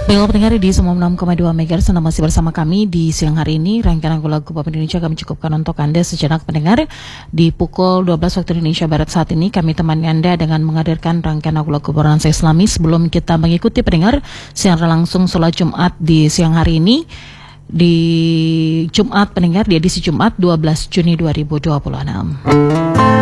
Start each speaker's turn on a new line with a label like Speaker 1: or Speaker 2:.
Speaker 1: Baiklah pendengar di 96,2 MHz, Anda masih bersama kami di siang hari ini. Rangkaian lagu pop Indonesia kami cukupkan untuk Anda sejenak pendengar. Di pukul 12 waktu Indonesia Barat saat ini kami temani Anda dengan menghadirkan rangkaian lagu-lagu bernuansa Islami sebelum kita mengikuti pendengar secara langsung sholat Jumat di siang hari ini. Di Jumat pendengar, di edisi Jumat 12 Juni 2026.